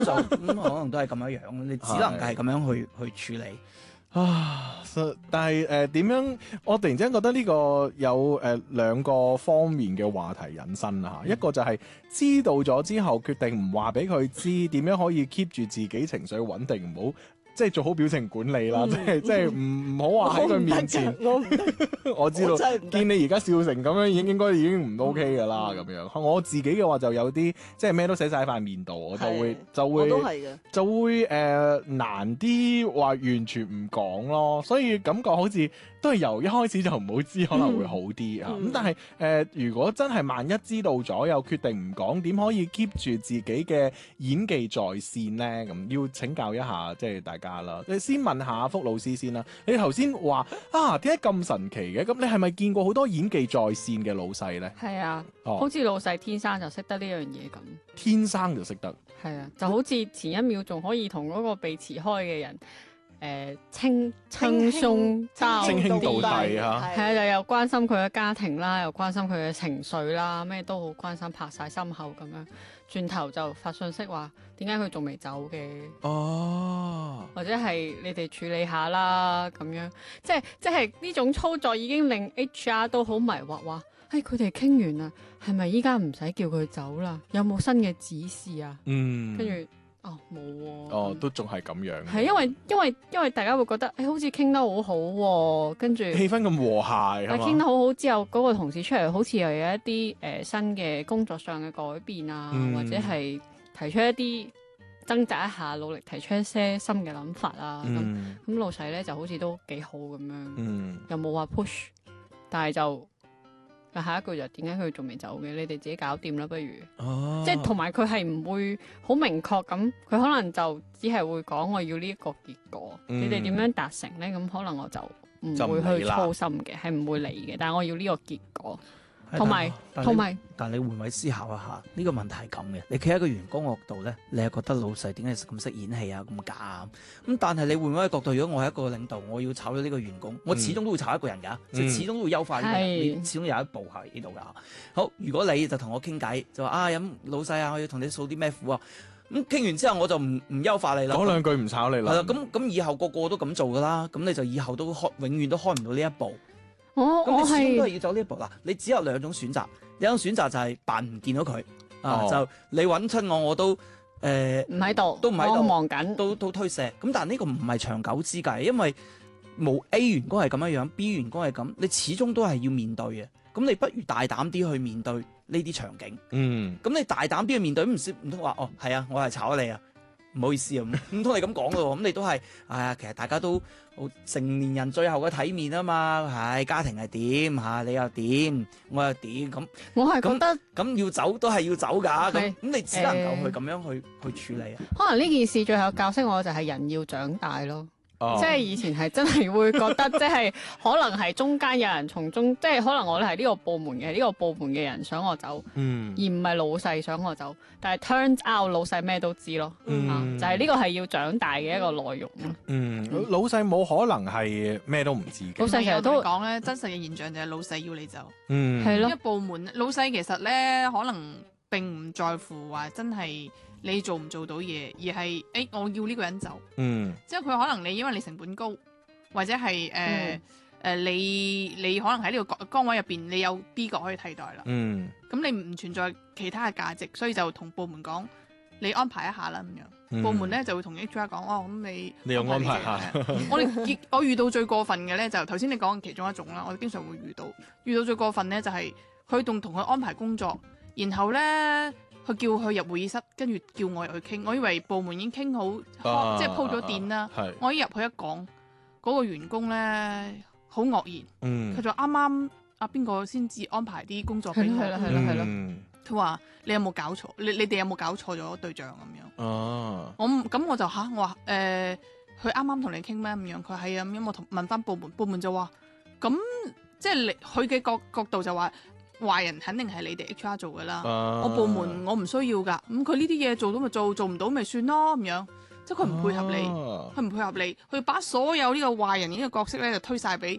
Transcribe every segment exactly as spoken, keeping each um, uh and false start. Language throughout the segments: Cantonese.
就咁、嗯、可能都係咁樣樣，你只能係咁樣去去處理。 啊，但係誒點樣？我突然之間覺得呢個有誒兩、呃、個方面嘅話題引申啊，嗯、一個就係知道咗之後決定唔話俾佢知，點樣可以 keep 住自己情緒穩定，唔好。即係做好表情管理啦，嗯、即係即係唔唔好話喺佢面前。我唔得，我知道。見你而家笑成咁樣，已經應該已經唔 OK 噶啦，咁、嗯、樣。我自己嘅話就有啲，即係咩都寫晒喺塊面度，我就會就會我都係嘅， 就會誒、呃、難啲話完全唔講咯。所以感覺好似都係由一開始就唔好知，可能會好啲啊。咁、嗯嗯、但係誒、呃，如果真係萬一知道咗又決定唔講，點可以 keep 住自己嘅演技在線咧？咁要請教一下，即係大家。你先問下福老師先啦。你頭先話啊，點解咁神奇嘅？咁你係咪見過好多演技在線嘅老細咧？ 係啊， 哦、 好似老細天生就識得呢樣嘢咁。 天生就識得。係啊，就好似前一秒仲可以同嗰個被辭開嘅人，誒、呃，輕輕鬆稱兄道弟嚇。 係啊，又又關心佢嘅家庭啦，又關心佢嘅情緒啦，咩都好關心，拍晒心口咁樣。轉頭就發信息話點解佢仲未走嘅？ 哦， 或者係你哋處理下啦咁樣，即係即係呢種操作已經令 H R 都好迷惑，話誒佢哋傾完啦，係咪依家唔使叫佢走啦？有冇新嘅指示啊？ 嗯， 跟住哦冇喎， 哦都仲係咁樣， 係因為因為因為大家會覺得誒、欸、好似傾得好好、啊，跟住氣氛咁和諧， 但係傾得好好之後，嗰、那個同事出嚟好似又有一啲誒、呃、新嘅工作上嘅改變啊，嗯、或者係提出一啲掙扎一下，努力提出一些新嘅諗法啊，咁咁、嗯、老細咧就好似都幾好咁樣，嗯、又冇話 push，但係就。下一句就點解佢仲未走嘅？你哋自己搞掂啦，不如，哦、即係同埋佢係唔會好明確咁，佢可能就只係會講我要呢一個結果，嗯、你哋點樣達成咧？咁可能我就唔會去操心嘅，係唔會理嘅。但係我要呢個結果。同埋，同埋， 但係你換位思考一下，呢個問題係咁嘅。你企喺個員工角度咧，你係覺得老細點解咁識演戲啊，咁假咁？但係你換位角度，如果我係一個領導，我要炒咗呢個員工，我始終都會炒一個人㗎，即、嗯、始終都會優化呢個人，是你始終有一步喺呢度㗎。好，如果你就同我傾偈，就話啊，咁老細啊，我要同你訴啲咩苦啊？咁傾完之後，我就唔唔優化你啦， 講兩句唔炒你啦。 係啦，咁咁以後個個都咁做㗎啦，咁你就以後都開永遠都開唔到呢一步。 我咁你始終都係要走呢一步嗱，你只有兩種選擇，一種選擇就係扮唔見到佢、哦、啊，就你揾親我我都誒唔喺度， 都唔喺度， 我忙緊， 都都推卸。咁但係呢個唔係長久之計，因為冇 A 員工係咁樣樣 ，B 員工係咁，你始終都係要面對嘅。咁你不如大膽啲去面對呢啲場景。嗯，咁你大膽啲去面對，唔唔通話哦係啊，我係炒咗你啊。唔好意思啊，唔通你咁講嘅喎，咁你都係，哎呀，其實大家都好成年人最後嘅體面啊嘛，係、哎、家庭係點嚇，你又點，我又點，咁我係覺得咁要走都係要走㗎，咁咁是你只能夠去咁樣去、呃、去處理啊。 可能呢件事最後教識我就係人要長大咯。 Oh. 即係以前係真係會覺得，即係可能係中間有人從中，即係可能我哋係呢個部門嘅呢、呢個部門嘅人想我走，嗯、而唔係老細想我走。但係 turns out 老細咩都知咯，嗯啊、就係呢個係要長大嘅一個內容咯。 嗯，老細冇可能係咩都唔知嘅。 老細其實都講咧，真實嘅現象就係老細要你走。 嗯， 係咯。 一部門老細其實咧可能並唔在乎話真係。你做唔做到嘢，而係誒、欸、我要呢個人走，嗯，即係佢可能你因為你成本高，或者係誒誒你你可能喺呢個崗崗位入邊你有 B 角可以替代啦，嗯，咁你唔存在其他嘅價值，所以就同部門講你安排一下啦咁樣，嗯、部門咧就會同 H R 講哦，咁你你又安排下， 我哋我遇到最過分嘅咧就頭先你講嘅其中一種啦，我哋經常會遇到遇到最過分咧就係佢仲同佢安排工作，然後咧。佢叫佢入會議室，跟住叫我入去傾。我以為部門已經傾好，啊、即係鋪咗墊啦。啊、我一入去一講，嗰、嗰個員工咧好愕然。佢、嗯、就啱啱阿邊個先至安排啲工作俾我。係啦係啦係啦。佢話、嗯：你有冇搞錯？你你哋有冇搞錯咗對象咁樣？哦、啊。我咁我就吓，我話誒，佢啱啱同你傾咩咁樣？佢係啊咁樣，我同問翻部門，部門就話：咁即係你佢嘅角角度就話。壞人肯定係你哋 H R 做噶啦，啊、我部門我唔需要噶，咁佢呢啲嘢做到咪做，做唔到咪算咯咁樣，即係佢唔配合你，佢唔、啊、配合你，佢把所有呢個壞人呢個角色咧就推晒俾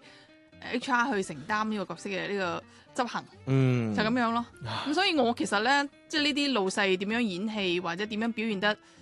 H R 去承擔呢個角色嘅呢個執行，嗯、就咁樣咯。咁、啊、所以我其實咧，即係呢啲老細點樣演戲或者點樣表現得